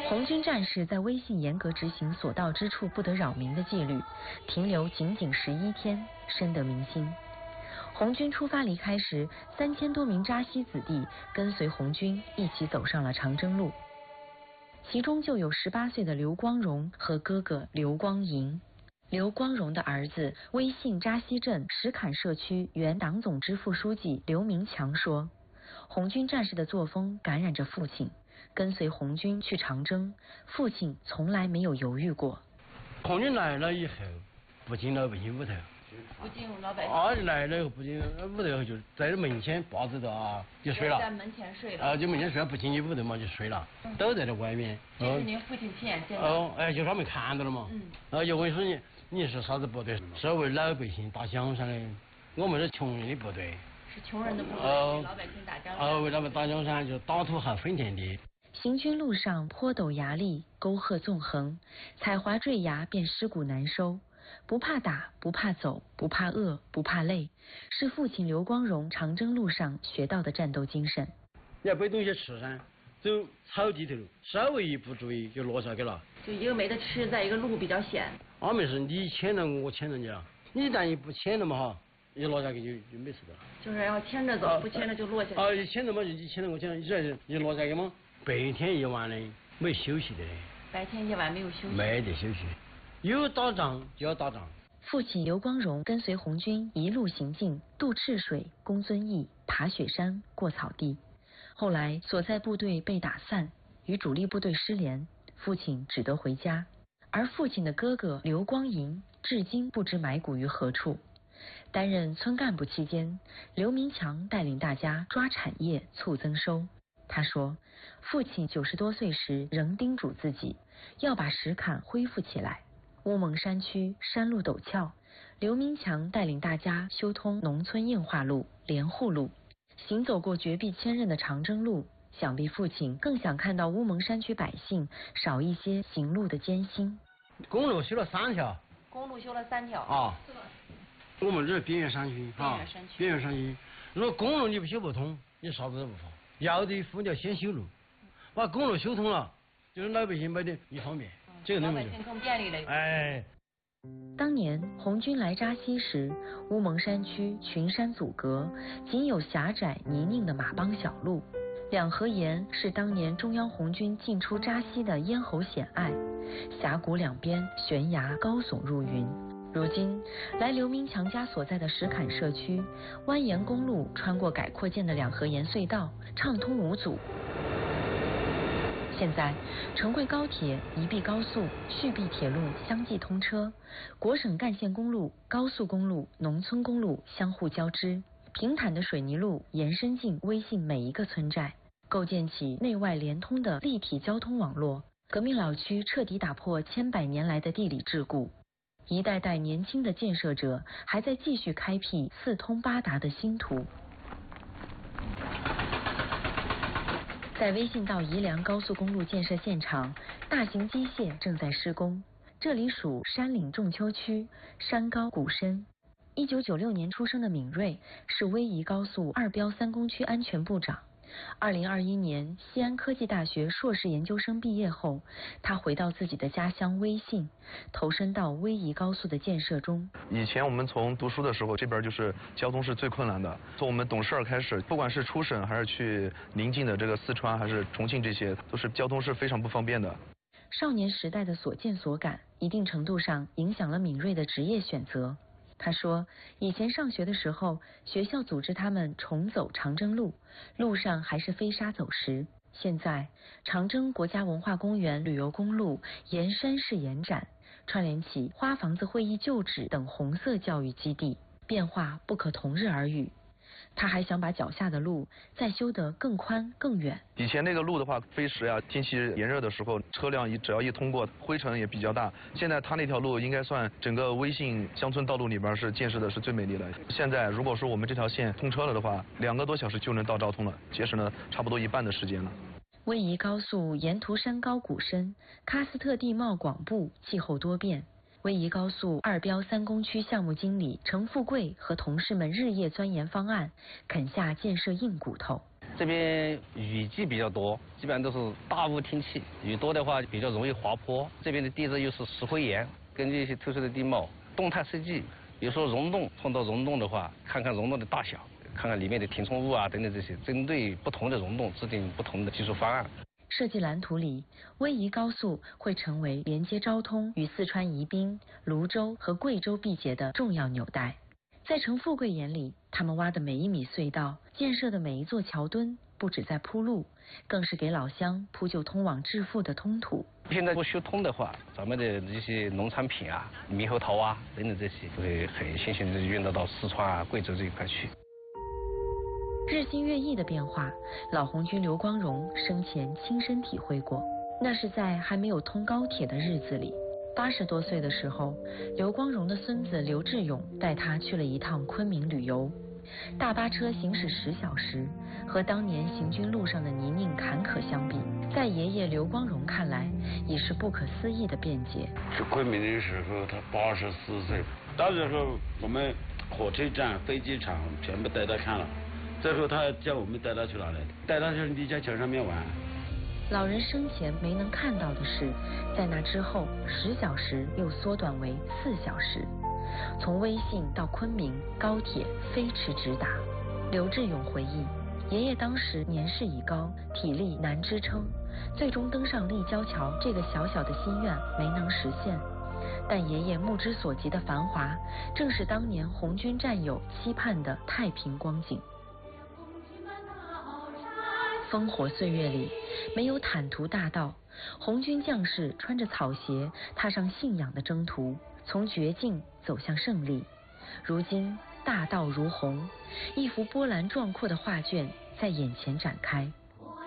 红军战士在微信严格执行所到之处不得扰民的纪律，停留仅仅11天，深得民心。红军出发离开时，3000多名扎西子弟跟随红军一起走上了长征路，其中就有18岁的刘光荣和哥哥刘光银。刘光荣的儿子威信扎西镇石坎社区原党总支副书记刘明强说，红军战士的作风感染着父亲，跟随红军去长征，父亲从来没有犹豫过。 红军来了以后，不进老百姓屋头， 不进老百姓。 来了以后不进屋头，就在门前抱着的就睡了。 在门前睡了。 就门前睡了，不进去屋头嘛就睡了，都在这外面。 这是您父亲亲眼见的。 就他们看到了嘛。就问说你是啥子部队？是为老百姓打江山的，我们是穷人的部队。 是穷人的部队，为老百姓打江山。 为他们打江山，就打土豪分田地。 行军路上坡陡崖砾，沟壑纵横，踩滑坠崖便尸骨难收。不怕打，不怕走，不怕饿，不怕累，是父亲刘光荣长征路上学到的战斗精神。 你要背东西吃噻，走草地头，稍微一不注意就落下去了。 就一个没得吃，再一个路比较险。 没事，你牵着我牵着你了，你一旦一不牵了嘛哈，一落下去就没事的。 就是要牵着走，不牵着就落下去。 一牵着嘛，你牵着我牵着，一落下去嘛，白天一晚的没休息的。 白天夜晚没有休息。 没得休息，有打仗就要打仗。 父亲刘光荣跟随红军一路行进，渡赤水，攻遵义，爬雪山，过草地。后来所在部队被打散，与主力部队失联，父亲只得回家。而父亲的哥哥刘光银至今不知埋骨于何处。担任村干部期间，刘明强带领大家抓产业，促增收。他说，父亲90多岁时仍叮嘱自己要把石坎恢复起来。乌蒙山区山路陡峭，刘明强带领大家修通农村硬化路、连户路，行走过绝壁千仞的长征路，想必父亲更想看到乌蒙山区百姓少一些行路的艰辛。 公路修了3条。 公路修了3条。 我们这是边缘山区边缘山区，如果公路你不修不通，你啥子都不发。要得夫你要先修路，把公路修通了，就是老百姓买的一方便，这个老百姓更便利了。 当年红军来扎西时，乌蒙山区群山阻隔，仅有狭窄泥泞的马帮小路。两河沿是当年中央红军进出扎西的咽喉险隘，峡谷两边悬崖高耸入云。如今来刘明强家所在的石坎社区，蜿蜒公路穿过改扩建的两河沿隧道，畅通无阻。现在成贵高铁、宜碧高速、续碧铁路相继通车，国省干线公路、高速公路、农村公路相互交织，平坦的水泥路延伸进微信每一个村寨，构建起内外连通的立体交通网络。革命老区彻底打破千百年来的地理桎梏，一代代年轻的建设者还在继续开辟四通八达的新途。在微信到宜良高速公路建设现场，大型机械正在施工。这里属山岭仲丘区，山高谷深。1996年出生的闵瑞是威仪高速2标3工区安全部长。2021年西安科技大学硕士研究生毕业后，他回到自己的家乡威信，投身到威仪高速的建设中。 以前我们从读书的时候，这边就是交通是最困难的。从我们懂事开始，不管是出省还是去邻近的这个四川还是重庆，这些都是交通是非常不方便的。 少年时代的所见所感，一定程度上影响了闵瑞的职业选择。他说，以前上学的时候，学校组织他们重走长征路，路上还是飞沙走石。现在，长征国家文化公园旅游公路沿山势延展，串联起花房子会议旧址等红色教育基地，变化不可同日而语。他还想把脚下的路再修得更宽更远。 以前那个路的话，飞石呀，天气炎热的时候，车辆只要一通过，灰尘也比较大。现在他那条路应该算整个威信乡村道路里边是建设的是最美丽的。现在如果说我们这条线通车了的话，2个多小时就能到昭通了，节省了差不多1半的时间了。 威仪高速沿途山高谷深，喀斯特地貌广布，气候多变。威仪高速2标3工区项目经理程富贵和同事们日夜钻研方案，啃下建设硬骨头。 这边雨季比较多，基本上都是大雾天气，雨多的话比较容易滑坡。这边的地质又是石灰岩，根据一些特殊的地貌，动态设计，比如说溶洞，碰到溶洞的话，看看溶洞的大小，看看里面的填充物啊等等这些，针对不同的溶洞制定不同的技术方案。 设计蓝图里，威宜高速会成为连接昭通与四川宜宾、泸州和贵州毕节的重要纽带。在陈富贵眼里，他们挖的每一米隧道，建设的每一座桥墩，不止在铺路，更是给老乡铺就通往致富的通途。 现在不修通的话，咱们的这些农产品啊、猕猴桃啊等等这些，会很新鲜的运到四川啊、贵州这一块去。 日新月异的变化，老红军刘光荣生前亲身体会过。那是在还没有通高铁的日子里，80多岁的时候，刘光荣的孙子刘志勇带他去了一趟昆明旅游。大巴车行驶10小时，和当年行军路上的泥泞坎坷相比，在爷爷刘光荣看来，已是不可思议的便捷。 去昆明的时候，他84岁，到时候我们火车站、飞机场全部带他看了。最后他叫我们带他去哪里？带他去立交桥上面玩。 老人生前没能看到的是，在那之后10小时又缩短为4小时。从威信到昆明，高铁飞驰直达。刘志勇回忆，爷爷当时年事已高，体力难支撑，最终登上立交桥这个小小的心愿没能实现。但爷爷目之所及的繁华，正是当年红军战友期盼的太平光景。烽火岁月里，没有坦途大道，红军将士穿着草鞋，踏上信仰的征途，从绝境走向胜利。如今大道如虹，一幅波澜壮阔的画卷在眼前展开。